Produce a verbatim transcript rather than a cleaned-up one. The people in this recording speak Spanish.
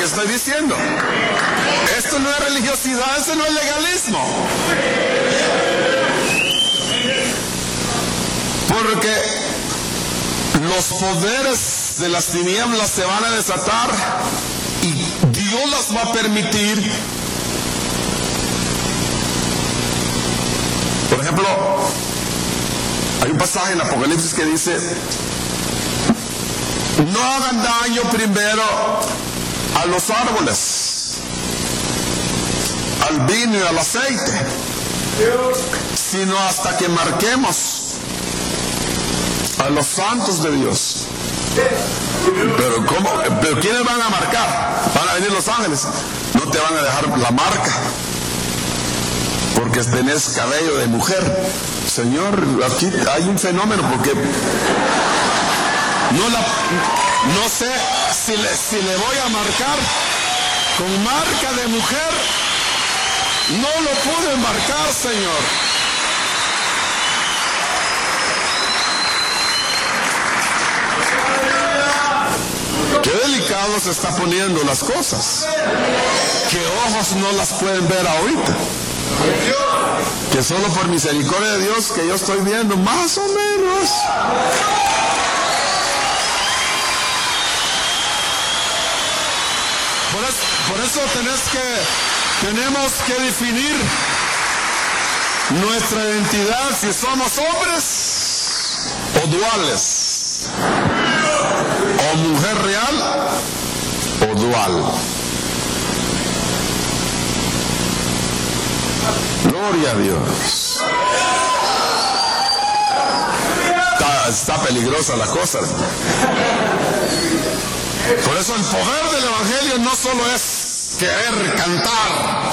que estoy diciendo. Esto no es religiosidad, esto no es legalismo. Porque los poderes de las tinieblas se van a desatar y Dios las va a permitir. Por ejemplo, hay un pasaje en Apocalipsis que dice: no hagan daño primero a los árboles, al vino y al aceite, sino hasta que marquemos a los santos de Dios. Pero ¿cómo? ¿Pero quiénes van a marcar? Van a venir los ángeles. No te van a dejar la marca, porque tenés cabello de mujer. Señor, aquí hay un fenómeno, porque no, la, no sé si le, si le voy a marcar con marca de mujer. No lo pude marcar, Señor. Qué delicado se está poniendo las cosas, que ojos no las pueden ver ahorita, que solo por misericordia de Dios que yo estoy viendo, más o menos. Por eso, por eso tenés que, tenemos que definir nuestra identidad, si somos hombres o duales, o mujer real o dual. Gloria a Dios. Está, está peligrosa la cosa. Por eso el poder del Evangelio no solo es querer cantar